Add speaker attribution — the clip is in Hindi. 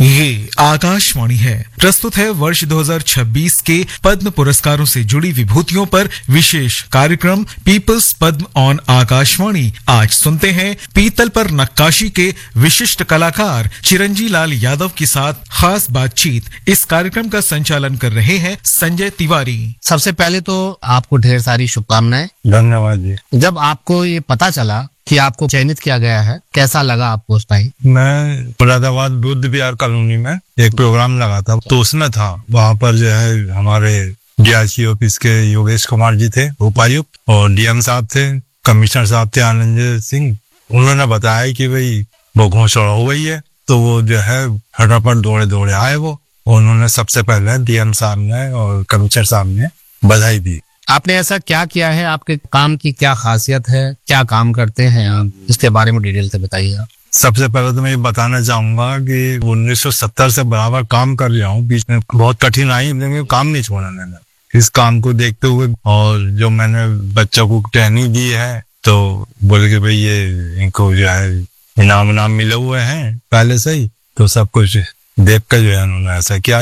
Speaker 1: ये आकाशवाणी है। प्रस्तुत है वर्ष 2026 के पद्म पुरस्कारों से जुड़ी विभूतियों पर विशेष कार्यक्रम पीपल्स पद्म ऑन आकाशवाणी। आज सुनते हैं पीतल पर नक्काशी के विशिष्ट कलाकार चिरंजी लाल यादव के साथ खास बातचीत। इस कार्यक्रम का संचालन कर रहे हैं संजय तिवारी।
Speaker 2: सबसे पहले तो आपको ढेर सारी शुभकामनाएं।
Speaker 3: धन्यवाद जी।
Speaker 2: जब आपको ये पता चला कि आपको चयनित किया गया है, कैसा लगा आपको उस टाइम?
Speaker 3: मैं मुरादाबाद बुद्ध विहार कॉलोनी में एक प्रोग्राम लगा था, तो उसमें था। वहाँ पर जो है हमारे डीआईसी ऑफिस के योगेश कुमार जी थे उपायुक्त, और डीएम साहब थे, कमिश्नर साहब थे आनंद सिंह। उन्होंने बताया कि भाई वो घोषणा हो गई है, तो वो जो है फटाफट दौड़े दौड़े आए वो। उन्होंने सबसे पहले डीएम साहब ने और कमिश्नर साहब ने बधाई दी।
Speaker 2: आपने ऐसा क्या किया है? आपके काम की क्या खासियत है? क्या काम करते हैं आप? इसके बारे में डिटेल से बताइए आप।
Speaker 3: सबसे पहले तो मैं ये बताना चाहूंगा कि 1970 से बराबर काम कर रहा हूँ। बीच में बहुत कठिन आई, लेकिन काम नहीं छोड़ा मैंने। इस काम को देखते हुए, और जो मैंने बच्चों को ट्रेनिंग दी है, तो बोले कि भाई ये इनको जो है इनाम मिले हुए हैं पहले से ही, तो सब कुछ देख कर जो है उन्होंने ऐसा किया।